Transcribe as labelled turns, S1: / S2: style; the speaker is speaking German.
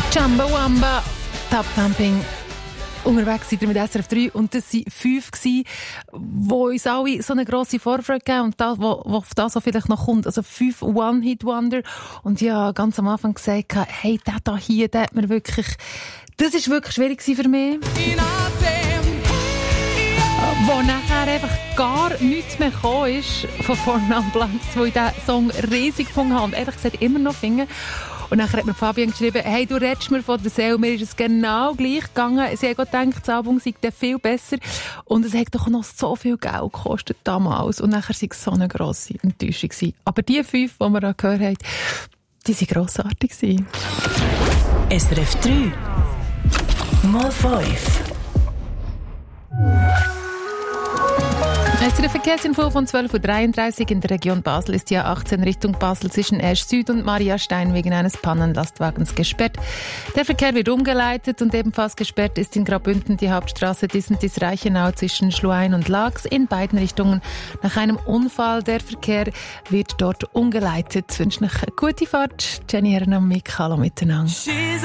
S1: Jamba Wamba, Top Thumping. Unterwegs sind wir mit SRF 3 und das waren 5, die uns alle so eine grosse Vorfreude geben und das, was auf das so vielleicht noch kommt. Also 5 One-Hit-Wonder. Und ja, ganz am Anfang gesagt, hey, der hier, der hat mir wirklich, das war wirklich schwierig für mich. Wo nachher einfach gar nichts mehr gekommen ist von vorne am Platz, wo ich diesen Song riesig gefunden habe und ehrlich gesagt immer noch finde. Und nachher hat mir Fabian geschrieben, hey, du redest mir von der Seele, mir ist es genau gleich gegangen. Sie haben gedacht, das Album sei viel besser. Und es hat doch noch so viel Geld gekostet damals. Und nachher war es so eine grosse Enttäuschung gewesen. Aber die 5, die wir da gehört haben, die waren grossartig.
S2: SRF 3 mal 5.
S1: Der Verkehrsinfo von 12.33 Uhr in der Region Basel ist ja 18 Richtung Basel zwischen Esch Süd und Mariastein wegen eines Pannenlastwagens gesperrt. Der Verkehr wird umgeleitet und ebenfalls gesperrt ist in Graubünden die Hauptstraße Disentis-Reichenau zwischen Schluein und Laax in beiden Richtungen. Nach einem Unfall, der Verkehr wird dort umgeleitet. Ich wünsche euch eine gute Fahrt. Jenny Herrenam, hallo miteinander.